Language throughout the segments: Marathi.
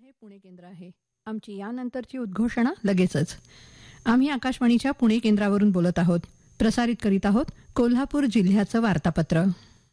हे पुणे केंद्र आहे. आमची यानंतरची उद्घोषणा लगेचच. आम्ही आकाशवाणीच्या पुणे केंद्रावरून बोलत आहोत. प्रसारित करीत आहोत कोल्हापूर जिल्ह्याचं वार्तापत्र.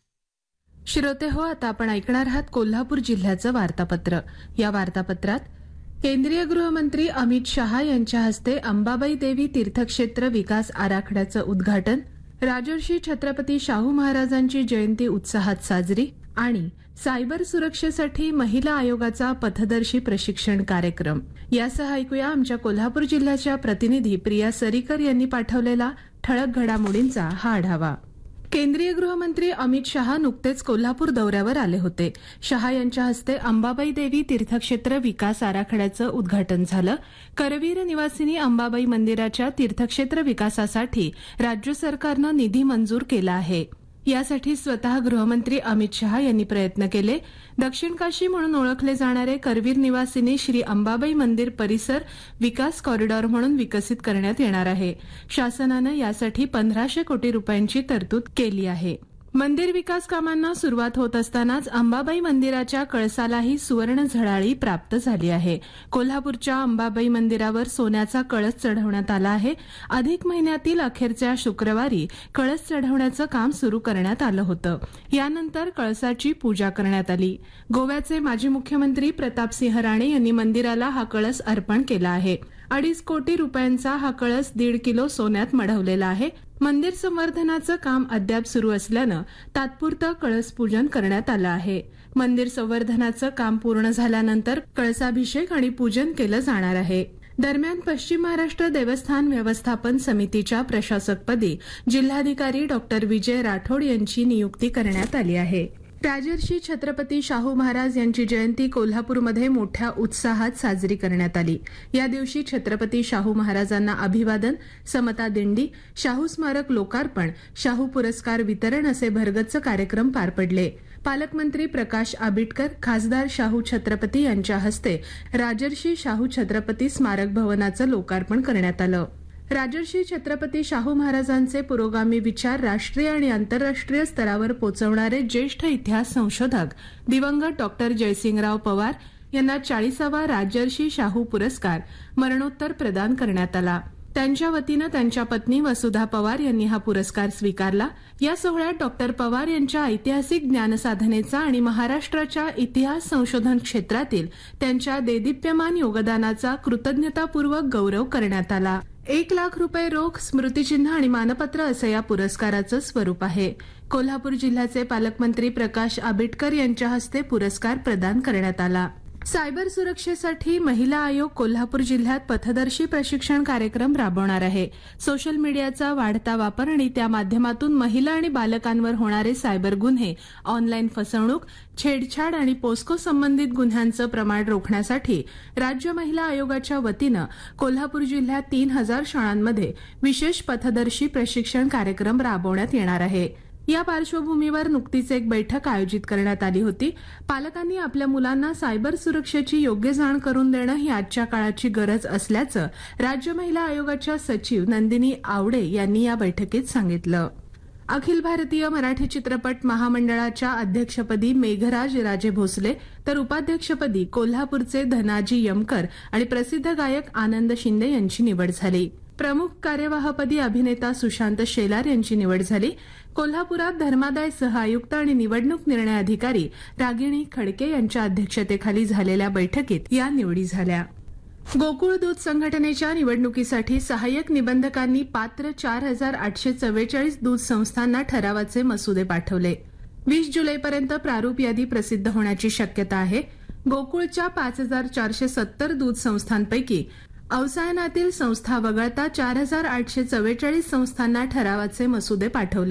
श्रोते हो, आता आपण ऐकणार आहात कोल्हापूर जिल्ह्याचं वार्तापत्र. या वार्तापत्रात केंद्रीय गृहमंत्री अमित शहा यांच्या हस्ते अंबाबाई देवी तीर्थक्षेत्र विकास आराखड्याचं उद्घाटन, राजर्षी छत्रपती शाहू महाराजांची जयंती उत्साहात साजरी आणि सायबर सुरक्षेसाठी महिला आयोगाचा पथदर्शी प्रशिक्षण कार्यक्रम यासह ऐकूया आमच्या कोल्हापूर जिल्ह्याच्या प्रतिनिधी प्रिया सरीकर यांनी पाठवलेला ठळक घडामोडींचा हा आढावा. केंद्रीय गृहमंत्री अमित शहा नुकतेच कोल्हापूर दौऱ्यावर आले होते. शहा यांच्या हस्ते अंबाबाई देवी तीर्थक्षेत्र विकास आराखड्याचं उद्घाटन झालं. करवीर निवासिनी अंबाबाई मंदिराच्या तीर्थक्षेत्र विकासासाठी राज्य सरकारनं निधी मंजूर केला आहे. यासाठी स्वतः गृहमंत्री अमित शहा यांनी प्रयत्न केले. दक्षिण काशी म्हणून ओळखले जाणारे करवीर निवासिनी श्री अंबाबाई मंदिर परिसर विकास कॉरिडॉर म्हणून विकसित करण्यात येणार आहे. शासनानं यासाठी 1500 कोटी रुपयांची तरतूद केली आहे. मंदिर विकास कामांना सुरुवात होत असतानाच अंबाबाई मंदिराच्या कळसालाही सुवर्ण झळाळी प्राप्त झाली आहे. कोल्हापूरच्या अंबाबाई मंदिरावर सोन्याचा कळस चढवण्यात आला आहे. अधिक महिन्यातील अखेरच्या शुक्रवारी कळस चढवण्याचं काम सुरू करण्यात आलं होतं. यानंतर कळसाची पूजा करण्यात आली. गोव्याचे माजी मुख्यमंत्री प्रतापसिंह राणे यांनी मंदिराला हा कळस अर्पण केला आहे. 2.5 कोटी रुपयांचा हा कळस 1.5 किलो सोन्यात मढवलेला आहे. मंदिर संवर्धनाचं काम अद्याप सुरू असल्यानं तात्पुरतं कळस पूजन करण्यात आलं आहे. मंदिर संवर्धनाचं काम पूर्ण झाल्यानंतर कळसाभिषेक आणि पूजन केलं जाणार आहे. दरम्यान पश्चिम महाराष्ट्र देवस्थान व्यवस्थापन समितीच्या प्रशासकपदी जिल्हाधिकारी डॉ. विजय राठोड यांची नियुक्ती करण्यात आली आहे. राजर्षी छत्रपती शाहू महाराज यांची जयंती कोल्हापूरमध्ये मोठ्या उत्साहात साजरी करण्यात आली. या दिवशी छत्रपती शाहू महाराजांना अभिवादन, समता दिंडी, शाहू स्मारक लोकार्पण, शाहू पुरस्कार वितरण असे भरगच्च कार्यक्रम पार पडले. पालकमंत्री प्रकाश आबिटकर, खासदार शाहू छत्रपती यांच्या हस्ते राजर्षी शाहू छत्रपती स्मारक भवनाचं लोकार्पण करण्यात आलं. राजर्षी छत्रपती शाहू महाराजांचे पुरोगामी विचार राष्ट्रीय आणि आंतरराष्ट्रीय स्तरावर पोहोचवणारे ज्येष्ठ इतिहास संशोधक दिवंगत डॉ. जयसिंगराव पवार यांना 40वा राजर्षी शाहू पुरस्कार मरणोत्तर प्रदान करण्यात आला. त्यांच्या वतीनं त्यांच्या पत्नी वसुधा पवार यांनी हा पुरस्कार स्वीकारला. या सोहळ्यात डॉ. पवार यांच्या ऐतिहासिक ज्ञानसाधनेचा आणि महाराष्ट्राच्या इतिहास संशोधन क्षेत्रातील त्यांच्या देदीप्यमान योगदानाचा कृतज्ञतापूर्वक गौरव करण्यात आला. 1 लाख रुपये रोख, स्मृतिचिन्ह आणि मानपत्र असं या पुरस्काराचं स्वरूप आहे. कोल्हापूर जिल्ह्याचे पालकमंत्री प्रकाश आबिटकर यांच्या हस्ते पुरस्कार प्रदान करण्यात आला. सायबर सुरक्षेसाठी महिला आयोग कोल्हापूर जिल्ह्यात पथदर्शी प्रशिक्षण कार्यक्रम राबवणार आहे. सोशल मीडियाचा वाढता वापर आणि त्या माध्यमातून महिला आणि बालकांवर होणारे सायबर गुन्हे, ऑनलाईन फसवणूक, छेडछाड आणि पोस्को संबंधित गुन्ह्यांचं प्रमाण रोखण्यासाठी राज्य महिला आयोगाच्या वतीनं कोल्हापूर जिल्ह्यात 3000 शाळांमध्ये विशेष पथदर्शी प्रशिक्षण कार्यक्रम राबवण्यात येणार आहे. या पार्श्वभूमीवर नुकतीच एक बैठक आयोजित करण्यात आली होती. पालकांनी आपल्या मुलांना सायबर सुरक्षेची योग्य जाण करून देणं ही आजच्या काळाची गरज असल्याचं राज्य महिला आयोगाच्या सचिव नंदिनी आवडे यांनी या बैठकीत सांगितलं. अखिल भारतीय मराठी चित्रपट महामंडळाच्या अध्यक्षपदी मेघराज राजे भोसले तर उपाध्यक्षपदी कोल्हापूरचे धनाजी यमकर आणि प्रसिद्ध गायक आनंद शिंदे यांची निवड झाली. प्रमुख कार्यवाहपदी अभिनेता सुशांत शेलार यांची निवड झाली. कोल्हापुरात धर्मादाय सहआयुक्त आणि निवडणूक निर्णय अधिकारी रागिणी खडके यांच्या अध्यक्षतेखाली झालेल्या बैठकीत या निवडी झाल्या. गोकुळ दूध संघटनेच्या निवडणुकीसाठी सहाय्यक निबंधकांनी पात्र 4844 दूध संस्थांना ठरावाचे मसुदे पाठवले. 20 जुलैपर्यंत प्रारूप यादी प्रसिद्ध होण्याची शक्यता आहे. गोकुळच्या 5470 दूध संस्थांपैकी अवसायनातील संस्था वगळता 4844 संस्थांना ठरावाचे मसुदे पाठवले